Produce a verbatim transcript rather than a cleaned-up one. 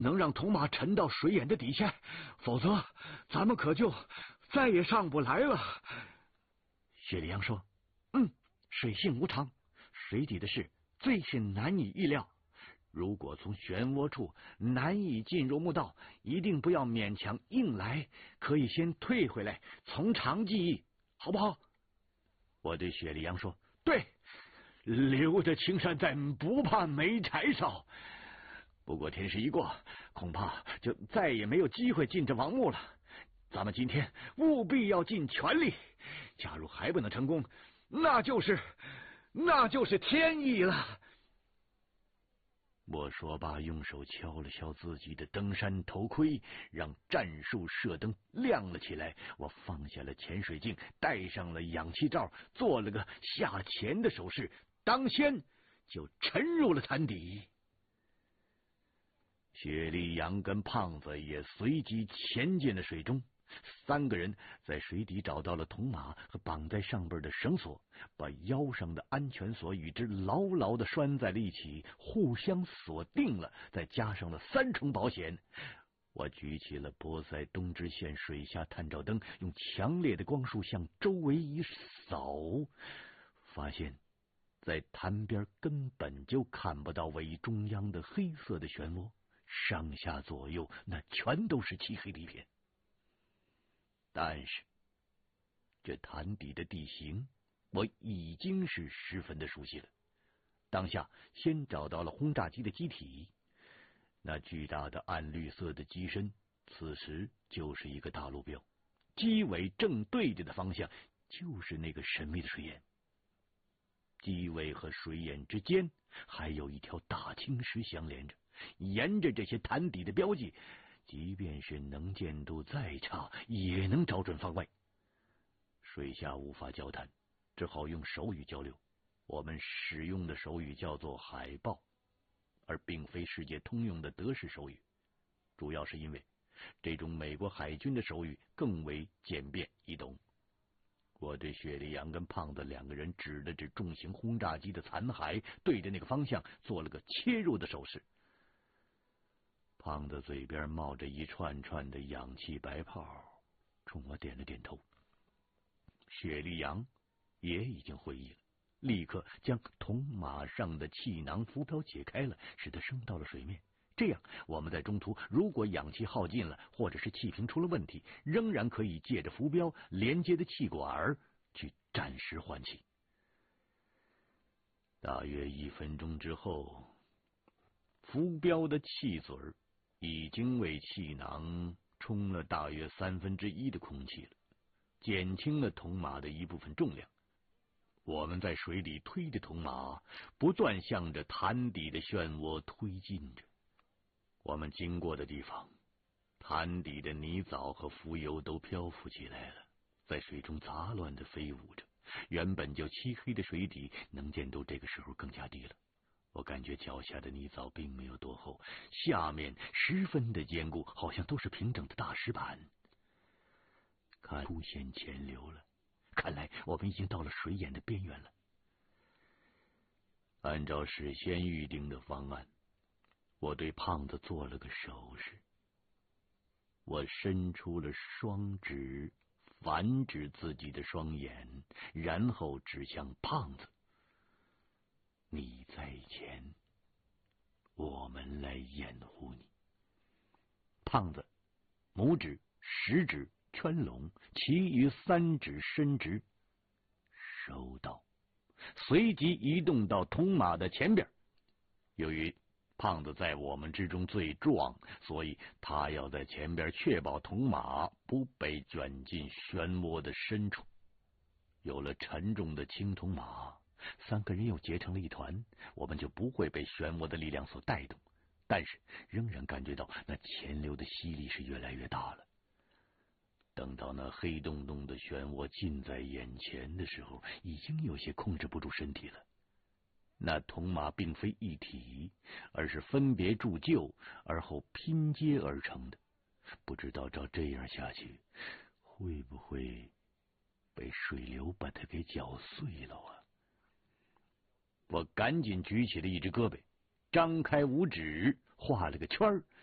能让铜马沉到水眼的底下，否则咱们可就再也上不来了。 雪里阳说：“嗯，水性无常，水底的事最是难以预料。如果从漩涡处难以进入墓道，一定不要勉强硬来，可以先退回来，从长计议，好不好？”我对雪里阳说：“ 对，留着青山在，不怕没柴烧。 不过天时一过，恐怕就再也没有机会进这王墓了。咱们今天务必要尽全力，假如还不能成功， 那就是那就是天意了。” 我说罢，用手敲了敲自己的登山头盔，让战术射灯亮了起来。我放下了潜水镜，戴上了氧气罩，做了个下潜的手势，当先就沉入了潭底。雪里阳跟胖子也随即潜进了水中。三个人在水底找到了铜马和绑在上边的绳索，把腰上的安全锁与之牢牢的拴在了一起，互相锁定了，再加上了三重保险。我举起了波塞冬支线水下探照灯，用强烈的光束向周围一扫，发现在潭边根本就看不到尾中央的黑色的漩涡，上下左右那全都是漆黑的一片。但是这潭底的地形我已经是十分的熟悉了。当下先找到了轰炸机的机体，那巨大的暗绿色的机身此时就是一个大路标，机尾正对着的方向就是那个神秘的水眼。机尾和水眼之间还有一条大青石相连着，沿着这些潭底的标记，即便是能见度再差，也能找准方位。水下无法交谈，只好用手语交流。我们使用的手语叫做海豹，而并非世界通用的德式手语，主要是因为这种美国海军的手语更为简便易懂。我对雪里阳跟胖子两个人指了指重型轰炸机的残骸，对着那个方向做了个切入的手势。胖子嘴边冒着一串串的氧气白泡，冲我点了点头。雪里阳也已经会意了，立刻将铜马上的气囊浮标解开了，使它升到了水面。这样我们在中途如果氧气耗尽了，或者是气瓶出了问题，仍然可以借着浮标连接的气管去暂时换气。大约一分钟之后，浮标的气嘴已经为气囊充了大约三分之一的空气了，减轻了铜马的一部分重量。我们在水里推着铜马，不断向着潭底的漩涡推进着。我们经过的地方，潭底的泥藻和浮油都漂浮起来了，在水中杂乱的飞舞着。原本就漆黑的水底，能见度这个时候更加低了。我感觉脚下的泥藻并没有多厚，下面十分的坚固，好像都是平整的大石板。看出现潜流了，看来我们已经到了水眼的边缘了。按照事先预定的方案，我对胖子做了个手势，我伸出了双指，反指自己的双眼，然后指向胖子。你在前，我们来掩护你。胖子拇指、食指圈拢，其余三指伸直，收到，随即移动到铜马的前边。由于胖子在我们之中最壮，所以他要在前边确保铜马不被卷进漩涡的深处。有了沉重的青铜马，三个人又结成了一团，我们就不会被漩涡的力量所带动，但是仍然感觉到那潜流的吸力是越来越大了。等到那黑洞洞的漩涡近在眼前的时候，已经有些控制不住身体了。那铜马并非一体，而是分别铸就而后拼接而成的。不知道照这样下去，会不会被水流把它给搅碎了啊？我赶紧举起了一只胳膊，张开五指画了个圈儿，